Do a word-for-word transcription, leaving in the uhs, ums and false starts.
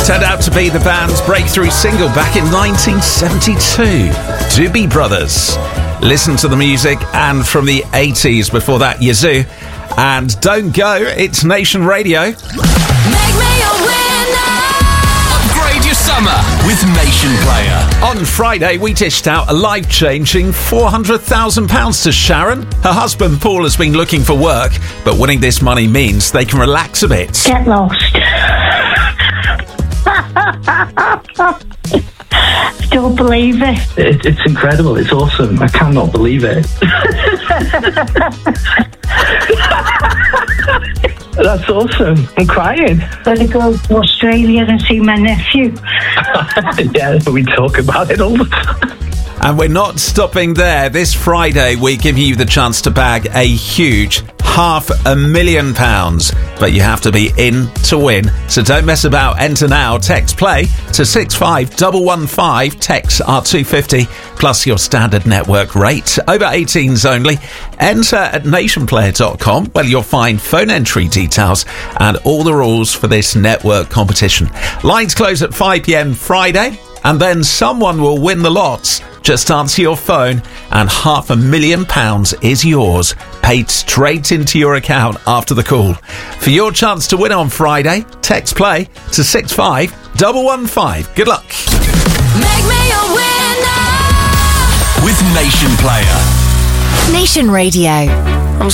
Turned out to be the band's breakthrough single back in nineteen seventy-two. Doobie Brothers. Listen to the music, and from the eighties before that, Yazoo. And Don't Go, it's Nation Radio. Make me a winner. Upgrade your summer with Nation Player. On Friday, we dished out a life-changing four hundred thousand pounds to Sharon. Her husband, Paul, has been looking for work, but winning this money means they can relax a bit. Get lost. Don't believe it. it. It's incredible. It's awesome. I cannot believe it. That's awesome. I'm crying. Gotta go to Australia and see my nephew. Yeah, we talk about it all the time. And we're not stopping there. This Friday, we're giving you the chance to bag a huge half a million pounds. But you have to be in to win. So don't mess about. Enter now. Text play to six five one one five. Texts are two fifty plus your standard network rate. Over eighteens only. Enter at nation player dot com where you'll find phone entry details and all the rules for this network competition. Lines close at five p.m. Friday. And then someone will win the lots. Just answer your phone and half a million pounds is yours, paid straight into your account after the call. For your chance to win on Friday, text play to six five one one five. Good luck. Make me a winner with Nation Player. Nation Radio.